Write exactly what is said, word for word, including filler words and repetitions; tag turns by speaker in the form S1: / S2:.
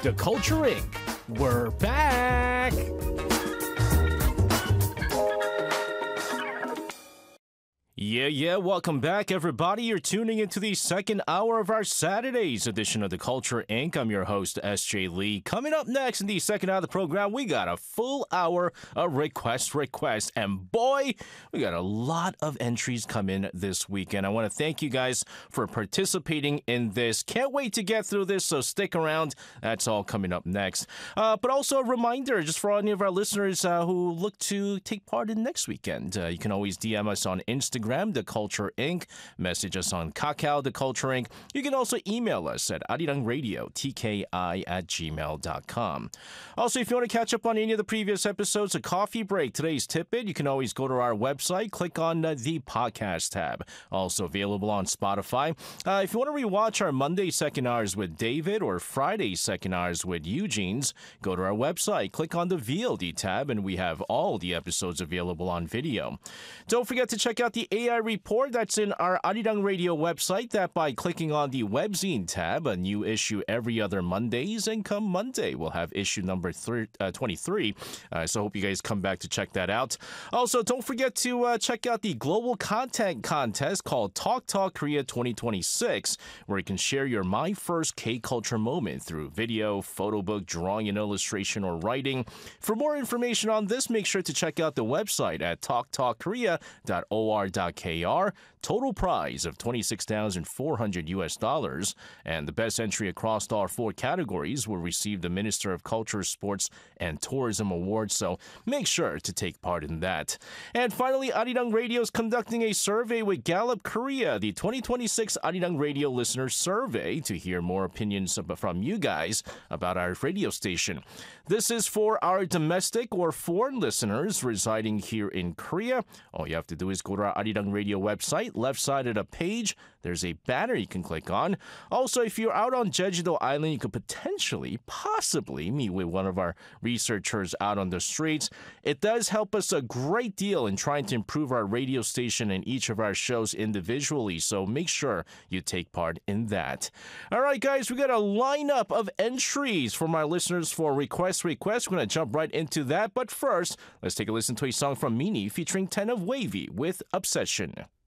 S1: The Culture Incorporated. We're back! Yeah, yeah, welcome back, everybody. You're tuning into the second hour of our Saturday's edition of The Culture Incorporated. I'm your host, S J Lee. Coming up next in the second hour of the program, we got a full hour of request requests. And boy, we got a lot of entries come in this weekend. I want to thank you guys for participating in this. Can't wait to get through this, so stick around. That's all coming up next. Uh, but also a reminder, just for any of our listeners uh, who look to take part in next weekend, uh, you can always D M us on Instagram. The Culture Incorporated. Message us on Kakao, The Culture Incorporated. You can also email us at arirangradio, T K I at gmail dot com. Also, if you want to catch up on any of the previous episodes of Coffee Break, today's tidbit, you can always go to our website, click on uh, the podcast tab. Also available on Spotify. Uh, if you want to rewatch our Monday second hours with David or Friday second hours with Eugene's, go to our website, click on the V O D tab, and we have all the episodes available on video. Don't forget to check out the A I report that's in our Arirang Radio website. That by clicking on the Webzine tab, a new issue every other Mondays, and come Monday we'll have issue number thir- uh, twenty-three. Uh, so I hope you guys come back to check that out. Also, don't forget to uh, check out the global content contest called Talk Talk Korea twenty twenty-six, where you can share your My First K-Culture moment through video, photo book, drawing and illustration, or writing. For more information on this, make sure to check out the website at talk talk korea dot org dot k r. Total prize of twenty-six thousand four hundred U S dollars, and the best entry across all four categories will receive the Minister of Culture, Sports, and Tourism Award, so make sure to take part in that. And finally, Arirang Radio is conducting a survey with Gallup Korea, the twenty twenty-six Arirang Radio Listener Survey, to hear more opinions from you guys about our radio station. This is for our domestic or foreign listeners residing here in Korea. All you have to do is go to our Arirang Radio website. Left side of the page, there's a banner you can click on. Also, if you're out on Jeju-do Island, you could potentially, possibly meet with one of our researchers out on the streets. It does help us a great deal in trying to improve our radio station and each of our shows individually, so make sure you take part in that. All right, guys, we got a lineup of entries from our listeners for Request Request. We're going to jump right into that, but first, let's take a listen to a song from Mini featuring Ten of Wavy with Obsession.